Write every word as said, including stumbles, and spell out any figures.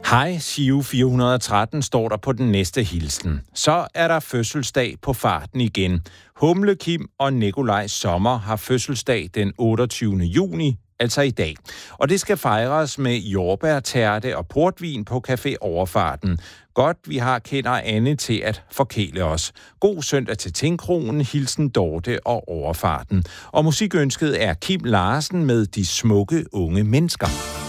Hej, Giro fire hundrede og tretten står der på den næste hilsen. Så er der fødselsdag på farten igen. Humle Kim og Nikolaj Sommer har fødselsdag den otteogtyvende juni, altså i dag. Og det skal fejres med jordbærtærte og portvin på Café Overfarten. Godt, vi har kender Anne til at forkæle os. God søndag til Tingkronen, hilsen Dorte og Overfarten. Og musikønsket er Kim Larsen med De smukke unge mennesker.